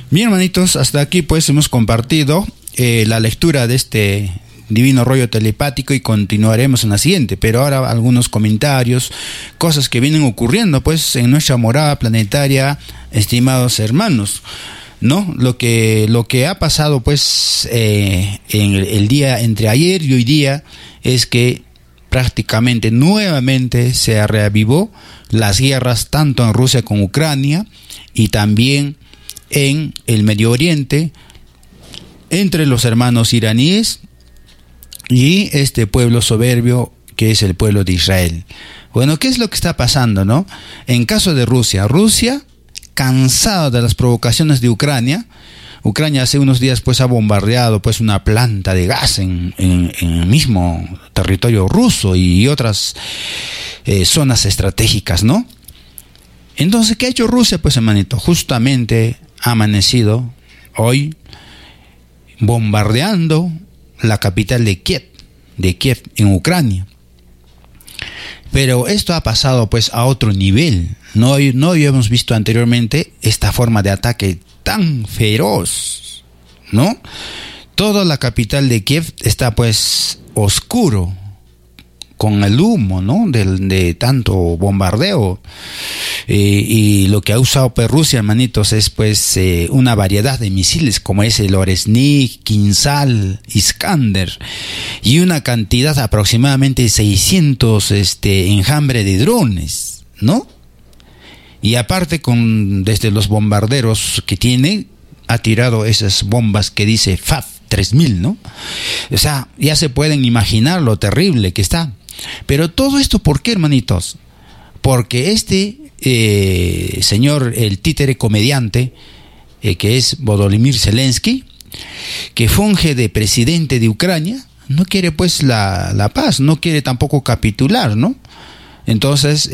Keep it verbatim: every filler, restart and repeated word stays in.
Bien, hermanitos, hasta aquí pues hemos compartido eh, la lectura de este divino rollo telepático y continuaremos en la siguiente, pero ahora algunos comentarios, cosas que vienen ocurriendo pues en nuestra morada planetaria, estimados hermanos, ¿no? Lo que, lo que ha pasado pues eh, en el, el día entre ayer y hoy día es que prácticamente nuevamente se reavivó las guerras tanto en Rusia como Ucrania y también en el Medio Oriente entre los hermanos iraníes y este pueblo soberbio que es el pueblo de Israel. Bueno, ¿qué es lo que está pasando, no? En caso de Rusia, Rusia, cansado de las provocaciones de Ucrania, Ucrania hace unos días pues ha bombardeado pues una planta de gas en, en, en el mismo territorio ruso y otras eh, zonas estratégicas, ¿no? Entonces, ¿qué ha hecho Rusia? Pues, hermanito, justamente ha amanecido hoy bombardeando la capital de Kiev, de Kiev en Ucrania. Pero esto ha pasado pues a otro nivel. No, no habíamos visto anteriormente esta forma de ataque tan feroz, ¿no? Toda la capital de Kiev está pues oscuro, con el humo, ¿no? De, de tanto bombardeo. Eh, y lo que ha usado pues Rusia, hermanitos, es pues eh, una variedad de misiles como es el Oresnik, Kinsal, Iskander y una cantidad aproximadamente de seiscientos este, enjambre de drones, ¿no? Y aparte con desde los bombarderos que tiene, ha tirado esas bombas que dice F A B tres mil, ¿no? O sea, ya se pueden imaginar lo terrible que está. Pero todo esto, ¿por qué, hermanitos? Porque este eh, señor, el títere comediante, eh, que es Volodymyr Zelensky, que funge de presidente de Ucrania, no quiere pues la, la paz, no quiere tampoco capitular, ¿no? Entonces